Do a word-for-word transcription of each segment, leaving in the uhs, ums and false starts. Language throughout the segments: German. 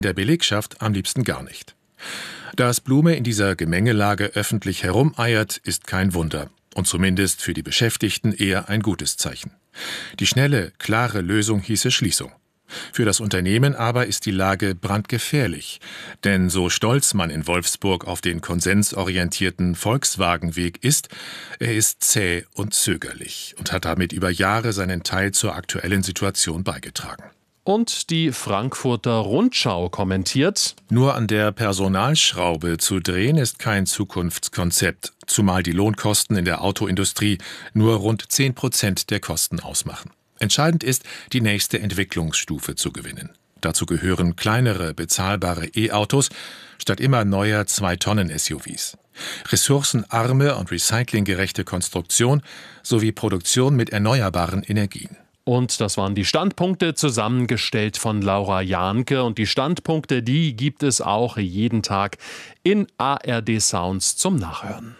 Der Belegschaft am liebsten gar nicht. Dass Blume in dieser Gemengelage öffentlich herumeiert, ist kein Wunder und zumindest für die Beschäftigten eher ein gutes Zeichen. Die schnelle, klare Lösung hieße Schließung. Für das Unternehmen aber ist die Lage brandgefährlich, denn so stolz man in Wolfsburg auf den konsensorientierten Volkswagen-Weg ist, er ist zäh und zögerlich und hat damit über Jahre seinen Teil zur aktuellen Situation beigetragen. Und die Frankfurter Rundschau kommentiert: Nur an der Personalschraube zu drehen ist kein Zukunftskonzept, zumal die Lohnkosten in der Autoindustrie nur rund zehn Prozent der Kosten ausmachen. Entscheidend ist, die nächste Entwicklungsstufe zu gewinnen. Dazu gehören kleinere, bezahlbare E-Autos statt immer neuer zwei Tonnen S U Vs. Ressourcenarme und recyclinggerechte Konstruktion sowie Produktion mit erneuerbaren Energien. Und das waren die Standpunkte, zusammengestellt von Laura Jahnke. Und die Standpunkte, die gibt es auch jeden Tag in A R D Sounds zum Nachhören.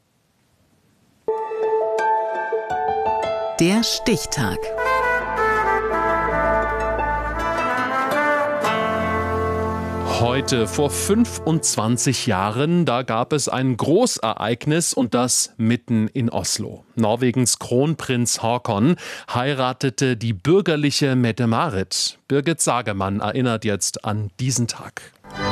Der Stichtag. Heute vor fünfundzwanzig Jahren, da gab es ein Großereignis und das mitten in Oslo. Norwegens Kronprinz Haakon heiratete die bürgerliche Mette-Marit. Birgit Sagemann erinnert jetzt an diesen Tag.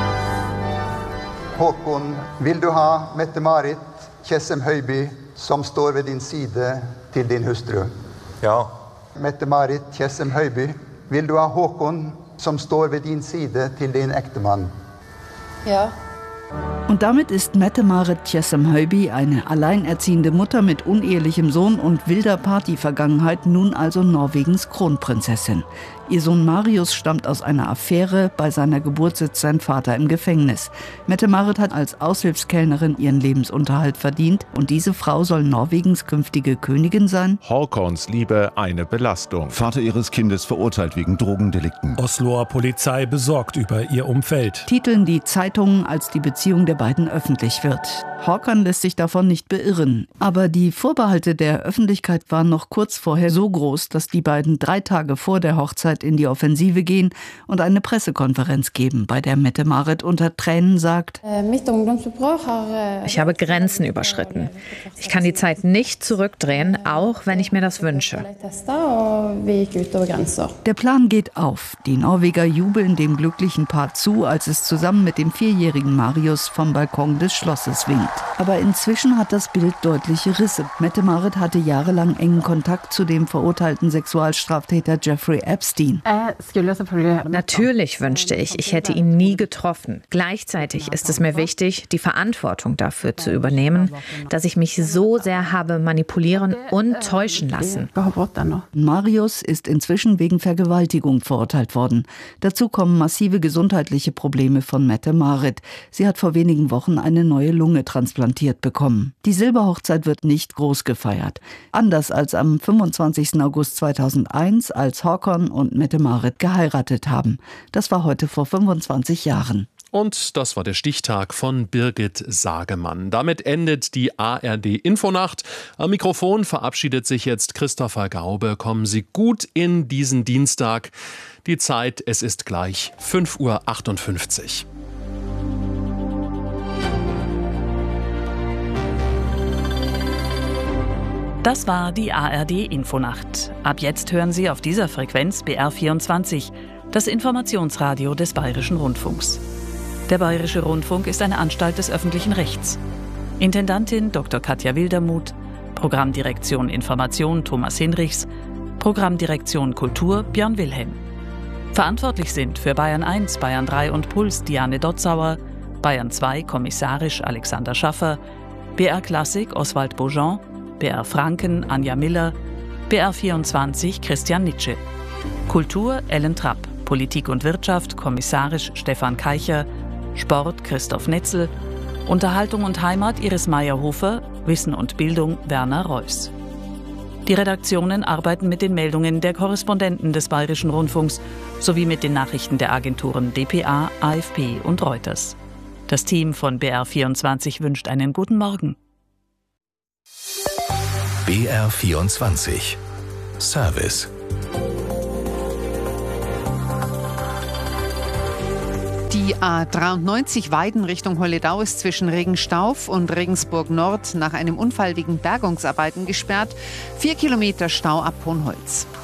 Haakon, will du ha Mette-Marit Tjessem-Høiby, som står ved din side, til din hustru? Ja. Mette-Marit Tjessem-Høiby, will du ha Haakon som står ved din side til din ektemann? Ja. Und damit ist Mette-Marit Tjessem-Høiby, eine alleinerziehende Mutter mit unehelichem Sohn und wilder Partyvergangenheit, nun also Norwegens Kronprinzessin. Ihr Sohn Marius stammt aus einer Affäre, bei seiner Geburt sitzt sein Vater im Gefängnis. Mette-Marit hat als Aushilfskellnerin ihren Lebensunterhalt verdient und diese Frau soll Norwegens künftige Königin sein? Haakons Liebe eine Belastung. Vater ihres Kindes verurteilt wegen Drogendelikten. Osloer Polizei besorgt über ihr Umfeld. Titeln die Zeitungen, als die Beziehung der beiden öffentlich wird. Haakon lässt sich davon nicht beirren. Aber die Vorbehalte der Öffentlichkeit waren noch kurz vorher so groß, dass die beiden drei Tage vor der Hochzeit in die Offensive gehen und eine Pressekonferenz geben, bei der Mette-Marit unter Tränen sagt: Ich habe Grenzen überschritten. Ich kann die Zeit nicht zurückdrehen, auch wenn ich mir das wünsche. Der Plan geht auf. Die Norweger jubeln dem glücklichen Paar zu, als es zusammen mit dem vierjährigen Marius vom Balkon des Schlosses winkt. Aber inzwischen hat das Bild deutliche Risse. Mette-Marit hatte jahrelang engen Kontakt zu dem verurteilten Sexualstraftäter Jeffrey Epstein. Natürlich wünschte ich, ich hätte ihn nie getroffen. Gleichzeitig ist es mir wichtig, die Verantwortung dafür zu übernehmen, dass ich mich so sehr habe manipulieren und täuschen lassen. Marius ist inzwischen wegen Vergewaltigung verurteilt worden. Dazu kommen massive gesundheitliche Probleme von Mette-Marit. Sie hat vor wenigen Wochen eine neue Lunge transplantiert bekommen. Die Silberhochzeit wird nicht groß gefeiert. Anders als am fünfundzwanzigsten August zweitausendeins, als Haakon und Mette-Marit geheiratet haben. Das war heute vor fünfundzwanzig Jahren. Und das war der Stichtag von Birgit Sagemann. Damit endet die A R D-Infonacht. Am Mikrofon verabschiedet sich jetzt Christopher Gaube. Kommen Sie gut in diesen Dienstag. Die Zeit, es ist gleich fünf Uhr achtundfünfzig. Das war die A R D-Infonacht. Ab jetzt hören Sie auf dieser Frequenz B R vierundzwanzig, das Informationsradio des Bayerischen Rundfunks. Der Bayerische Rundfunk ist eine Anstalt des öffentlichen Rechts. Intendantin Doktor Katja Wildermuth, Programmdirektion Information Thomas Hinrichs, Programmdirektion Kultur Björn Wilhelm. Verantwortlich sind für Bayern eins, Bayern drei und Puls Diane Dotzauer, Bayern zwei kommissarisch Alexander Schaffer, B R Klassik Oswald Beaujean, B R Franken Anja Miller, B R vierundzwanzig Christian Nitsche. Kultur Ellen Trapp, Politik und Wirtschaft kommissarisch Stefan Keicher, Sport Christoph Netzel, Unterhaltung und Heimat Iris Meyer-Hofer, Wissen und Bildung Werner Reuss. Die Redaktionen arbeiten mit den Meldungen der Korrespondenten des Bayerischen Rundfunks sowie mit den Nachrichten der Agenturen D P A, A F P und Reuters. Das Team von B R vierundzwanzig wünscht einen guten Morgen. B R vierundzwanzig Service Die A dreiundneunzig Weiden Richtung Holledau ist zwischen Regenstauf und Regensburg Nord nach einem Unfall wegen Bergungsarbeiten gesperrt. Vier Kilometer Stau ab Hohenholz.